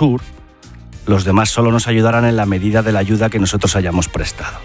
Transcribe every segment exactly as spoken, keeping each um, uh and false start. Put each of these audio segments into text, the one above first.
Sur, los demás solo nos ayudarán en la medida de la ayuda que nosotros hayamos prestado.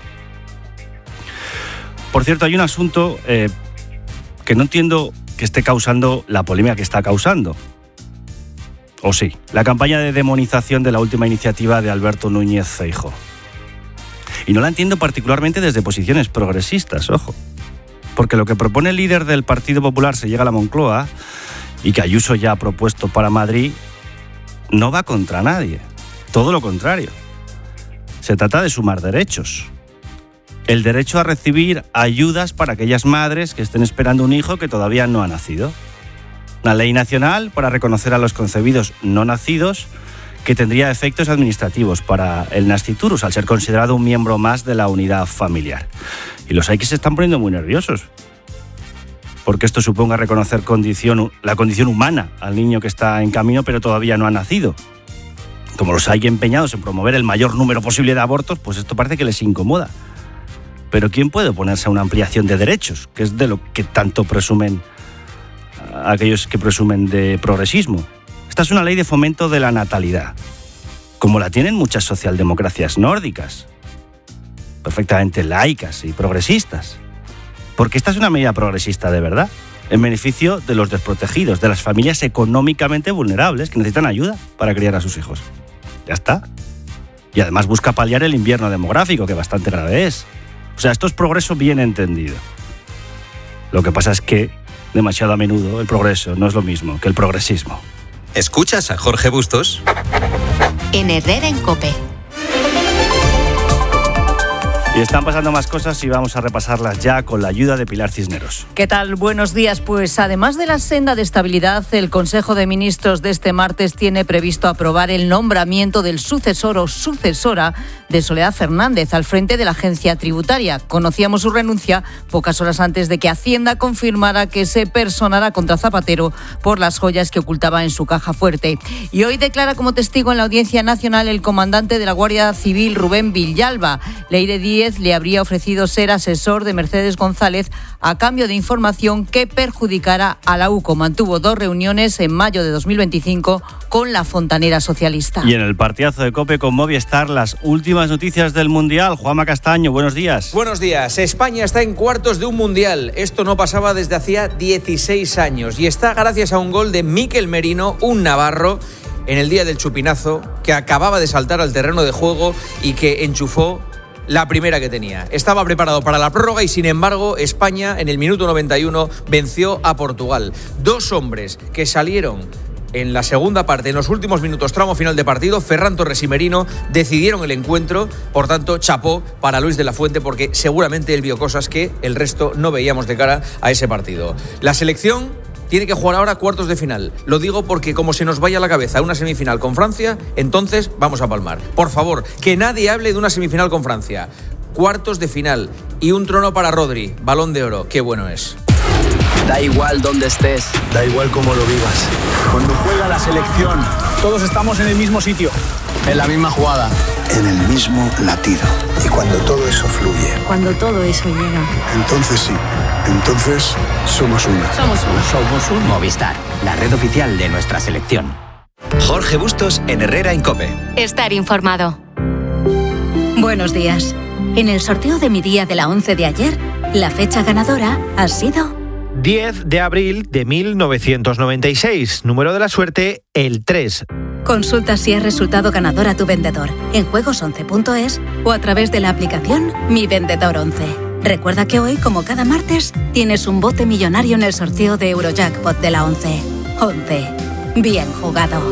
Por cierto, hay un asunto eh, que no entiendo que esté causando la polémica que está causando. O sí, la campaña de demonización de la última iniciativa de Alberto Núñez Feijóo. Y no la entiendo particularmente desde posiciones progresistas, ojo. Porque lo que propone el líder del Partido Popular se llega a la Moncloa y que Ayuso ya ha propuesto para Madrid, no va contra nadie. Todo lo contrario. Se trata de sumar derechos. El derecho a recibir ayudas para aquellas madres que estén esperando un hijo que todavía no ha nacido. Una ley nacional para reconocer a los concebidos no nacidos que tendría efectos administrativos para el nasciturus al ser considerado un miembro más de la unidad familiar. Y los hay que se están poniendo muy nerviosos porque esto suponga reconocer condición, la condición humana al niño que está en camino pero todavía no ha nacido. Como los hay empeñados en promover el mayor número posible de abortos, pues esto parece que les incomoda. Pero ¿quién puede oponerse a una ampliación de derechos? Que es de lo que tanto presumen aquellos que presumen de progresismo. Esta es una ley de fomento de la natalidad, como la tienen muchas socialdemocracias nórdicas, perfectamente laicas y progresistas. Porque esta es una medida progresista de verdad, en beneficio de los desprotegidos, de las familias económicamente vulnerables que necesitan ayuda para criar a sus hijos. Ya está. Y además busca paliar el invierno demográfico, que bastante grave es. O sea, esto es progreso bien entendido. Lo que pasa es que demasiado a menudo el progreso no es lo mismo que el progresismo. ¿Escuchas a Jorge Bustos? En Herrera en COPE. Y están pasando más cosas y vamos a repasarlas ya con la ayuda de Pilar Cisneros. ¿Qué tal? Buenos días. Pues además de la senda de estabilidad, el Consejo de Ministros de este martes tiene previsto aprobar el nombramiento del sucesor o sucesora de Soledad Fernández al frente de la agencia tributaria. Conocíamos su renuncia pocas horas antes de que Hacienda confirmara que se personará contra Zapatero por las joyas que ocultaba en su caja fuerte. Y hoy declara como testigo en la Audiencia Nacional el comandante de la Guardia Civil, Rubén Villalba. Leire Díez le habría ofrecido ser asesor de Mercedes González a cambio de información que perjudicara a la U C O. Mantuvo dos reuniones en mayo de dos mil veinticinco con la fontanera socialista. Y en el partidazo de COPE con Movistar, las últimas noticias del Mundial. Juanma Castaño, buenos días. Buenos días. España está en cuartos de un Mundial. Esto no pasaba desde hacía dieciséis años y está gracias a un gol de Mikel Merino, un navarro, en el día del chupinazo, que acababa de saltar al terreno de juego y que enchufó la primera que tenía. Estaba preparado para la prórroga y, sin embargo, España en el minuto noventa y uno venció a Portugal. Dos hombres que salieron en la segunda parte, en los últimos minutos, tramo final de partido, Ferran Torres y Merino, decidieron el encuentro. Por tanto, chapó para Luis de la Fuente, porque seguramente él vio cosas que el resto no veíamos de cara a ese partido. La selección tiene que jugar ahora cuartos de final. Lo digo porque como se nos vaya a la cabeza una semifinal con Francia, entonces vamos a palmar. Por favor, que nadie hable de una semifinal con Francia. Cuartos de final y un trono para Rodri, Balón de Oro. Qué bueno es. Da igual dónde estés, da igual cómo lo vivas. Cuando juega la selección, todos estamos en el mismo sitio, en la misma jugada, en el mismo latido. Y cuando todo eso fluye, cuando todo eso llega, entonces sí, entonces somos uno. Somos uno. Somos uno. Movistar, la red oficial de nuestra selección. Jorge Bustos en Herrera en COPE. Estar informado. Buenos días. En el sorteo de mi día de la once de ayer, la fecha ganadora ha sido diez de abril de mil novecientos noventa y seis. Número de la suerte, el tres. Consulta si has resultado ganador a tu vendedor en juegos once punto es o a través de la aplicación Mi Vendedor once. Recuerda que hoy, como cada martes, tienes un bote millonario en el sorteo de Eurojackpot de la once. once. Bien jugado.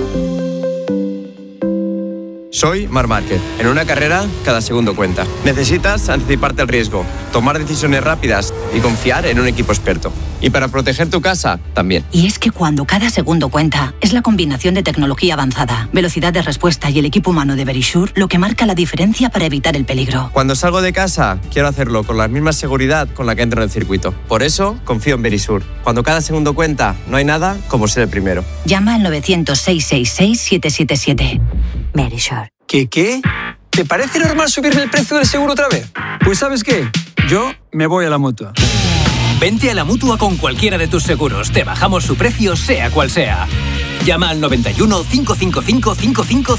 Soy Marc Márquez. En una carrera, cada segundo cuenta. Necesitas anticiparte al riesgo, tomar decisiones rápidas y confiar en un equipo experto. Y para proteger tu casa, también. Y es que cuando cada segundo cuenta, es la combinación de tecnología avanzada, velocidad de respuesta y el equipo humano de Verisure lo que marca la diferencia para evitar el peligro. Cuando salgo de casa, quiero hacerlo con la misma seguridad con la que entro en el circuito. Por eso, confío en Verisure. Cuando cada segundo cuenta, no hay nada como ser el primero. Llama al novecientos, seiscientos sesenta y seis, siete siete siete. Verisure. ¿Qué qué? ¿Te parece normal subirle el precio del seguro otra vez? Pues ¿sabes qué? Yo me voy a la Mutua. Vente a la Mutua con cualquiera de tus seguros. Te bajamos su precio, sea cual sea. Llama al noventa y uno, cinco cinco cinco, cinco cinco